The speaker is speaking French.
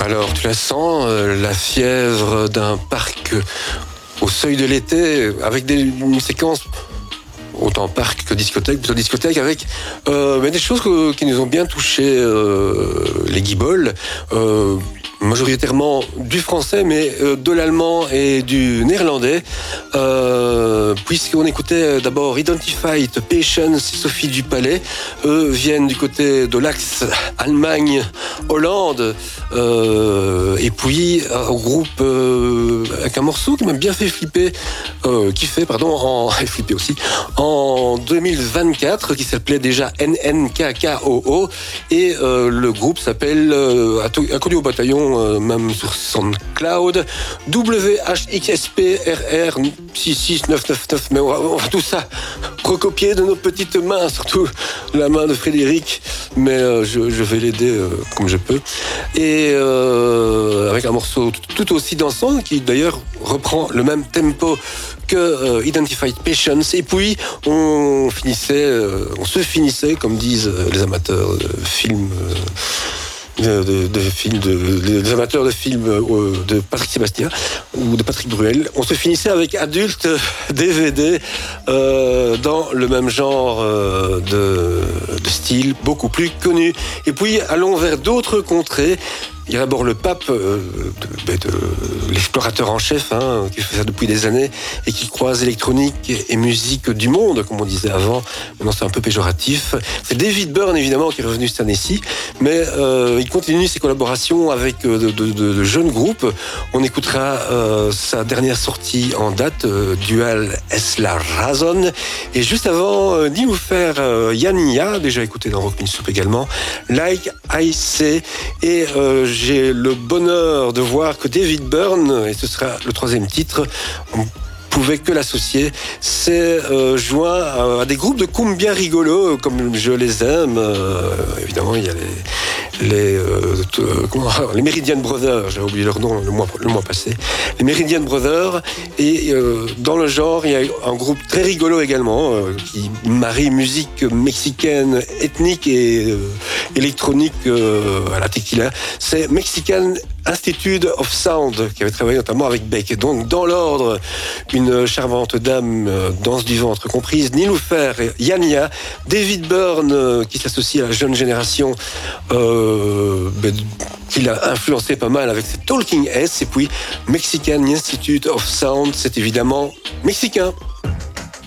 Alors, tu la sens, la fièvre d'un parc au seuil de l'été, avec une séquence autant parc que discothèque, plutôt discothèque, avec des choses qui nous ont bien touché, les guibolles, majoritairement du français, mais de l'allemand et du néerlandais, puisqu'on écoutait d'abord Identified Patience et Sophie Dupalais. Eux viennent du côté de l'axe Allemagne-Hollande, et puis un groupe avec un morceau qui m'a bien fait flipper, flipper aussi, en 2024, qui s'appelait déjà NNKKOO, et le groupe s'appelle, inconnu au bataillon, même sur SoundCloud, WHXSPRR66999, mais on va tout ça recopier de nos petites mains, surtout la main de Frédéric, mais je vais l'aider comme je peux, et avec un morceau tout aussi dansant, qui d'ailleurs reprend le même tempo que Identified Patience, et puis on se finissait, comme disent les amateurs de films, les amateurs de films de Patrick Sébastien ou de Patrick Bruel, on se finissait avec Adulte DVD, dans le même genre de style, beaucoup plus connu. Et puis allons vers d'autres contrées. Il y a d'abord le pape, de l'explorateur en chef, qui fait ça depuis des années et qui croise électronique et musique du monde, comme on disait avant. Maintenant, c'est un peu péjoratif. C'est David Byrne, évidemment, qui est revenu cette année-ci, mais il continue ses collaborations avec de jeunes groupes. On écoutera sa dernière sortie en date, Dual Es La Razón. Et juste avant, Nilüfer Yanya, déjà écouté dans Rock Soup également, Like I Say, et j'ai le bonheur de voir que David Byrne, et ce sera le troisième titre, on pouvait que l'associer, s'est joint à des groupes de coups bien rigolos, comme je les aime. Évidemment, il y a les Meridian Brothers, j'ai oublié leur nom le mois passé, les Meridian Brothers, et dans le genre, il y a un groupe très rigolo également, qui marie musique mexicaine ethnique et électronique à la tequila. C'est Mexican Institute of Sound, qui avait travaillé notamment avec Beck. Et donc, dans l'ordre, une charmante dame, danse du ventre comprise, Nilüfer Yanya, David Byrne, qui s'associe à la jeune génération, qui l'a influencé pas mal avec ses Talking S, et puis Mexican Institute of Sound, c'est évidemment mexicain.